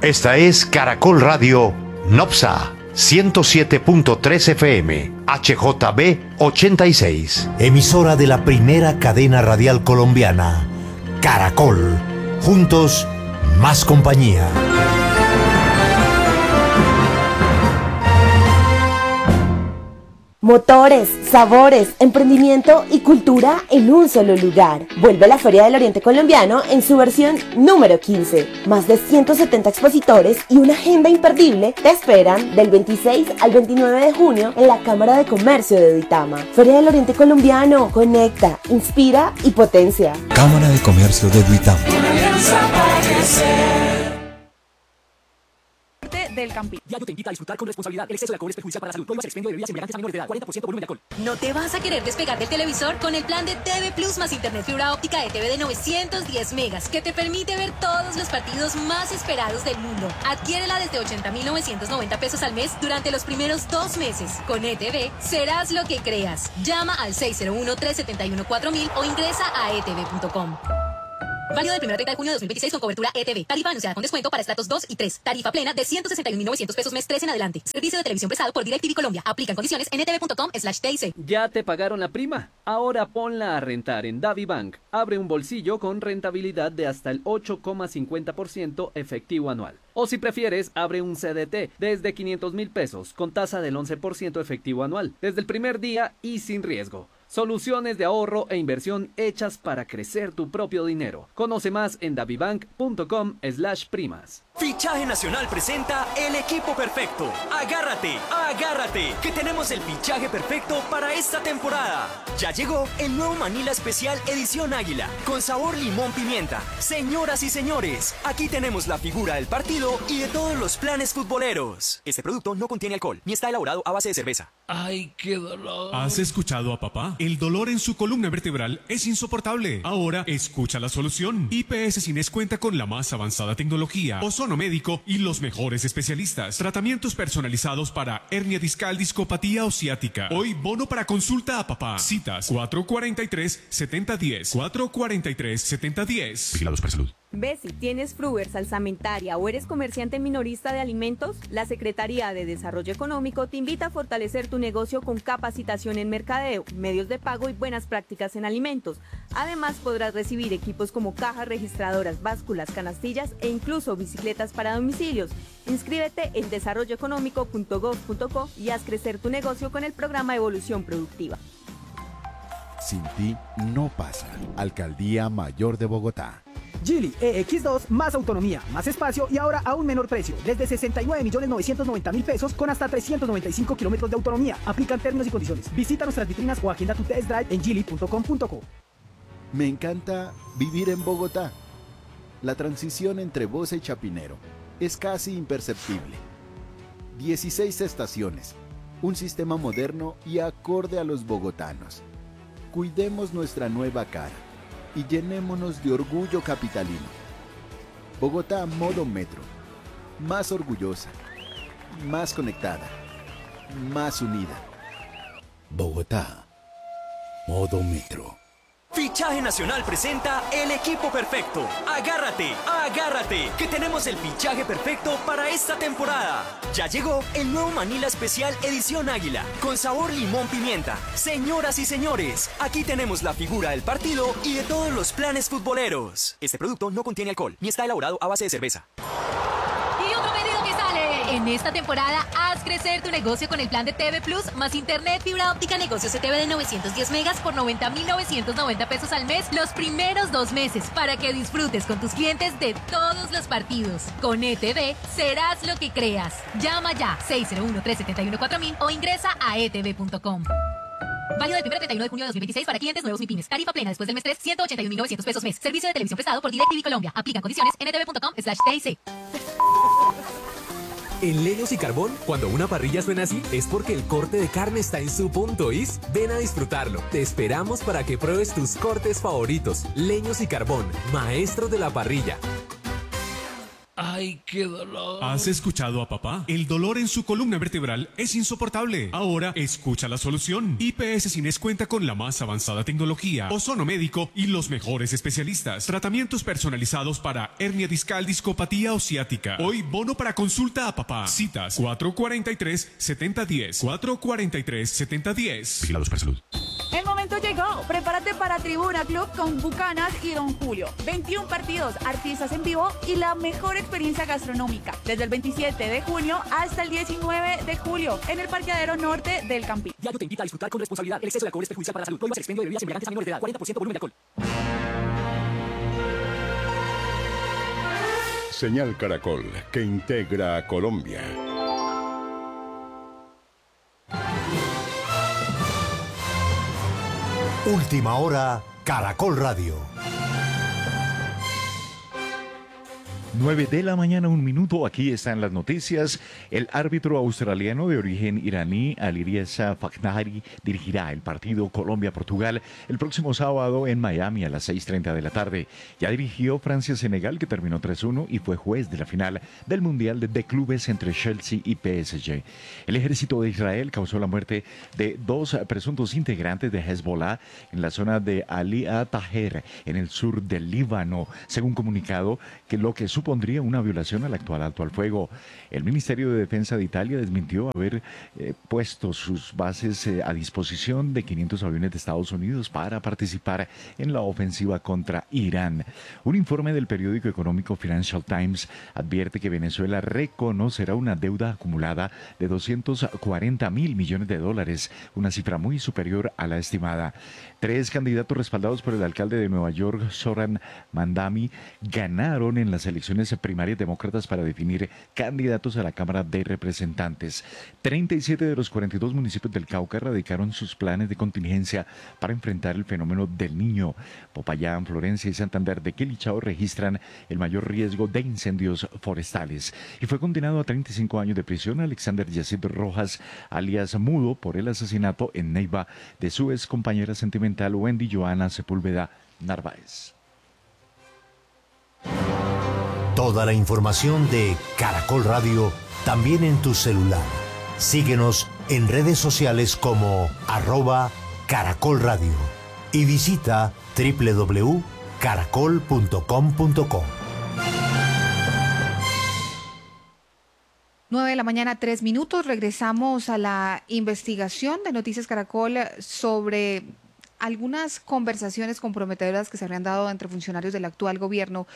Esta es Caracol Radio Nopsa 107.3 FM, HJB 86. Emisora de la primera cadena radial colombiana, Caracol. Juntos, más compañía. Motores, sabores, emprendimiento y cultura en un solo lugar. Vuelve la Feria del Oriente Colombiano en su versión número 15. Más de 170 expositores y una agenda imperdible te esperan del 26 al 29 de junio en la Cámara de Comercio de Duitama. Feria del Oriente Colombiano, conecta, inspira y potencia. Cámara de Comercio de Duitama. Una alianza para crecer. Del Campín. Diario te invita a disfrutar con responsabilidad. El exceso de alcohol es perjudicial para la salud. Prohíbas el expendio de bebidas embriagantes a menores de edad. 40% volumen de alcohol. No te vas a querer despegar del televisor con el plan de TV Plus más internet fibra óptica de TV de 910 megas que te permite ver todos los partidos más esperados del mundo. Adquiérela desde 80.990 pesos al mes durante los primeros 2 meses. Con ETV serás lo que creas. Llama al 601-371-4000 o ingresa a etv.com. Válido del 1 al 30 de junio de 2026 con cobertura ETV. Tarifa anunciada con descuento para estratos 2 y 3. Tarifa plena de 161.900 pesos mes 3 en adelante. Servicio de televisión prestado por DirecTV Colombia. Aplican condiciones en etv.com/TIC. ¿Ya te pagaron la prima? Ahora ponla a rentar en DaviBank. Abre un bolsillo con rentabilidad de hasta el 8,50% efectivo anual. O si prefieres, abre un CDT desde 500,000 pesos con tasa del 11% efectivo anual. Desde el primer día y sin riesgo. Soluciones de ahorro e inversión hechas para crecer tu propio dinero. Conoce más en davibank.com/primas. Fichaje Nacional presenta el equipo perfecto. Agárrate, agárrate, que tenemos el fichaje perfecto para esta temporada. Ya llegó el nuevo Manila Especial Edición Águila, con sabor limón pimienta. Señoras y señores, aquí tenemos la figura del partido y de todos los planes futboleros. Este producto no contiene alcohol, ni está elaborado a base de cerveza. ¡Ay, qué dolor! ¿Has escuchado a papá? El dolor en su columna vertebral es insoportable. Ahora escucha la solución. IPS Cines cuenta con la más avanzada tecnología, ozono médico y los mejores especialistas. Tratamientos personalizados para hernia discal, discopatía o ciática. Hoy bono para consulta a papá. Citas 443-7010. 443-7010. Vigilados para salud. ¿Ves si tienes Fruver, salsamentaria o eres comerciante minorista de alimentos? La Secretaría de Desarrollo Económico te invita a fortalecer tu negocio con capacitación en mercadeo, medios de pago y buenas prácticas en alimentos. Además, podrás recibir equipos como cajas registradoras, básculas, canastillas e incluso bicicletas para domicilios. Inscríbete en desarrolloeconómico.gov.co y haz crecer tu negocio con el programa Evolución Productiva. Sin ti no pasa. Alcaldía Mayor de Bogotá. Geely EX2, más autonomía, más espacio y ahora a un menor precio. Desde 69.990.000 pesos con hasta 395 kilómetros de autonomía. Aplican términos y condiciones. Visita nuestras vitrinas o agenda tu test drive en geely.com.co. Me encanta vivir en Bogotá. La transición entre Bosa y Chapinero es casi imperceptible. 16 estaciones, un sistema moderno y acorde a los bogotanos. Cuidemos nuestra nueva cara y llenémonos de orgullo capitalino. Bogotá modo metro. Más orgullosa, más conectada, más unida. Bogotá modo metro. Fichaje Nacional presenta el equipo perfecto. Agárrate, agárrate, que tenemos el fichaje perfecto para esta temporada. Ya llegó el nuevo Manila Especial Edición Águila, con sabor limón pimienta. Señoras y señores, aquí tenemos la figura del partido y de todos los planes futboleros. Este producto no contiene alcohol, ni está elaborado a base de cerveza. Y otro pedido que sale. En esta temporada, haz crecer tu negocio con el plan de TV Plus más internet fibra óptica negocios ETV de 910 megas por 90.990 pesos al mes los primeros 2 meses para que disfrutes con tus clientes de todos los partidos. Con ETV serás lo que creas. Llama ya 601-371-4000 o ingresa a etv.com. Válido del 1 al 31 de junio de 2026 para clientes nuevos MIPYMES. Tarifa plena después del mes 3, 181.900 pesos mes. Servicio de televisión prestado por DirecTV Colombia. Aplican condiciones en etv.com/TIC. En Leños y Carbón, cuando una parrilla suena así, es porque el corte de carne está en su punto, ¿is? Ven a disfrutarlo. Te esperamos para que pruebes tus cortes favoritos. Leños y Carbón, maestros de la parrilla. ¡Ay, qué dolor! ¿Has escuchado a papá? El dolor en su columna vertebral es insoportable. Ahora escucha la solución. IPS Cines cuenta con la más avanzada tecnología, ozono médico y los mejores especialistas. Tratamientos personalizados para hernia discal, discopatía o ciática. Hoy bono para consulta a papá. Citas 443-7010. 443-7010. Vigilados para salud. El momento llegó. Prepárate para Tribuna Club con Bucanas y Don Julio. 21 partidos, artistas en vivo y la mejor experiencia gastronómica. Desde el 27 de junio hasta el 19 de julio en el parqueadero norte del Campín. Diario te invita a disfrutar con responsabilidad. El exceso de alcohol es perjudicial para la salud. Prohíbas el expendio de bebidas embriagantes a menores de edad. 40% volumen de alcohol. Señal Caracol, que integra a Colombia. Última hora, Caracol Radio. 9 de la mañana, 1 minuto. Aquí están las noticias. El árbitro australiano de origen iraní, Alireza Fakhnari, dirigirá el partido Colombia-Portugal el próximo sábado en Miami a las 6:30 de la tarde. Ya dirigió Francia-Senegal, que terminó 3-1, y fue juez de la final del Mundial de Clubes entre Chelsea y PSG. El ejército de Israel causó la muerte de 2 presuntos integrantes de Hezbollah en la zona de Ali Taher, en el sur del Líbano, según comunicado que lo que supondría una violación al actual alto al fuego. El Ministerio de Defensa de Italia desmintió haber puesto sus bases a disposición de 500 aviones de Estados Unidos para participar en la ofensiva contra Irán. Un informe del periódico económico Financial Times advierte que Venezuela reconocerá una deuda acumulada de $240 mil millones, una cifra muy superior a la estimada. 3 candidatos respaldados por el alcalde de Nueva York, Zohran Mamdani, ganaron en las elecciones primarias demócratas para definir candidatos a la Cámara de Representantes. 37 de los 42 municipios del Cauca radicaron sus planes de contingencia para enfrentar el fenómeno del Niño. Popayán, Florencia y Santander de Quilichao registran el mayor riesgo de incendios forestales. Y fue condenado a 35 años de prisión Alexander Yacid Rojas, alias Mudo, por el asesinato en Neiva de su ex compañera sentimental Wendy Joana Sepúlveda Narváez. Toda la información de Caracol Radio también en tu celular. Síguenos en redes sociales como @Caracol Radio y visita www.caracol.com.co. 9 de la mañana, 3 minutos. Regresamos a la investigación de Noticias Caracol sobre algunas conversaciones comprometedoras que se habrían dado entre funcionarios del actual gobierno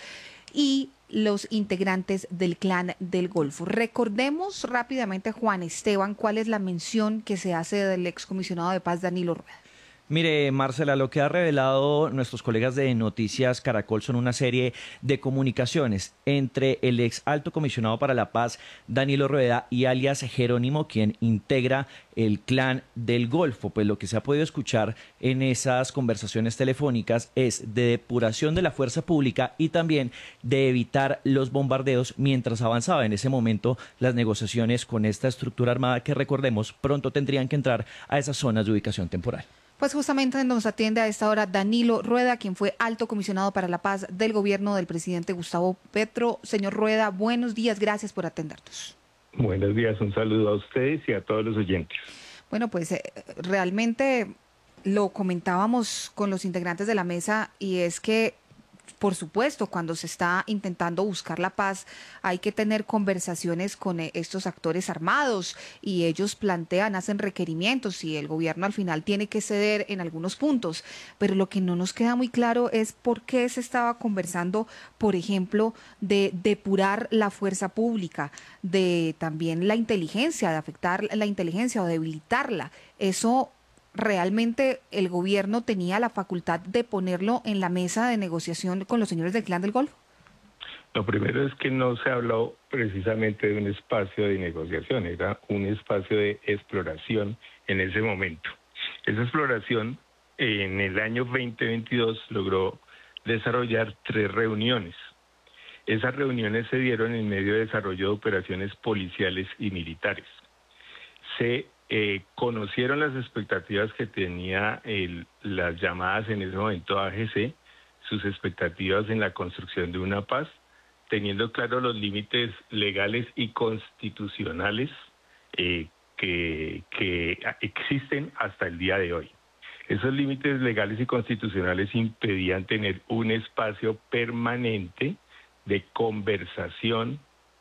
y los integrantes del Clan del Golfo. Recordemos rápidamente, Juan Esteban, cuál es la mención que se hace del excomisionado de paz Danilo Rueda. Mire, Marcela, lo que ha revelado nuestros colegas de Noticias Caracol son una serie de comunicaciones entre el ex alto comisionado para la paz, Danilo Rueda, y alias Jerónimo, quien integra el Clan del Golfo. Pues lo que se ha podido escuchar en esas conversaciones telefónicas es de depuración de la fuerza pública y también de evitar los bombardeos mientras avanzaba en ese momento las negociaciones con esta estructura armada que, recordemos, pronto tendrían que entrar a esas zonas de ubicación temporal. Pues justamente nos atiende a esta hora Danilo Rueda, quien fue alto comisionado para la paz del gobierno del presidente Gustavo Petro. Señor Rueda, buenos días, gracias por atendernos. Buenos días, un saludo a ustedes y a todos los oyentes. Bueno, pues realmente lo comentábamos con los integrantes de la mesa y es que, por supuesto, cuando se está intentando buscar la paz, hay que tener conversaciones con estos actores armados y ellos plantean, hacen requerimientos y el gobierno al final tiene que ceder en algunos puntos. Pero lo que no nos queda muy claro es por qué se estaba conversando, por ejemplo, de depurar la fuerza pública, de también la inteligencia, de afectar la inteligencia o debilitarla. Eso realmente el gobierno tenía la facultad de ponerlo en la mesa de negociación con los señores del Clan del Golfo. Lo primero es que no se habló precisamente de un espacio de negociación, era un espacio de exploración en ese momento. Esa exploración en el año 2022 logró desarrollar 3 reuniones. Esas reuniones se dieron en medio de desarrollo de operaciones policiales y militares. Se conocieron las expectativas que tenía las llamadas en ese momento AGC, sus expectativas en la construcción de una paz, teniendo claro los límites legales y constitucionales que existen hasta el día de hoy. Esos límites legales y constitucionales impedían tener un espacio permanente de conversación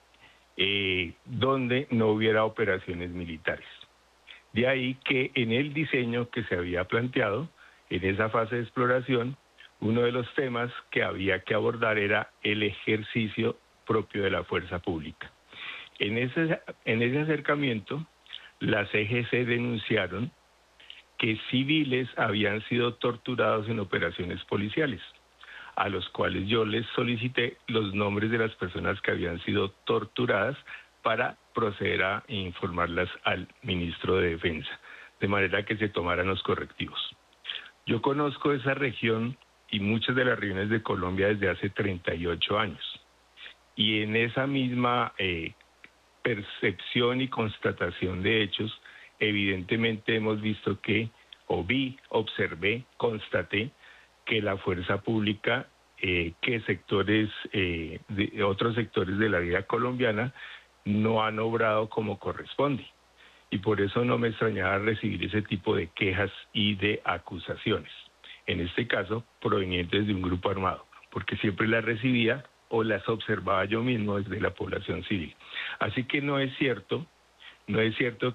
donde no hubiera operaciones militares. De ahí que en el diseño que se había planteado, en esa fase de exploración, uno de los temas que había que abordar era el ejercicio propio de la fuerza pública. En ese acercamiento, las EGC denunciaron que civiles habían sido torturados en operaciones policiales, a los cuales yo les solicité los nombres de las personas que habían sido torturadas para proceder a informarlas al ministro de Defensa, de manera que se tomaran los correctivos. Yo conozco esa región y muchas de las regiones de Colombia desde hace 38 años, y en esa misma percepción y constatación de hechos, evidentemente hemos visto que, observé, constaté que la fuerza pública, que sectores, de otros sectores de la vida colombiana no han obrado como corresponde. Y por eso no me extrañaba recibir ese tipo de quejas y de acusaciones, en este caso provenientes de un grupo armado, porque siempre las recibía o las observaba yo mismo desde la población civil. Así que no es cierto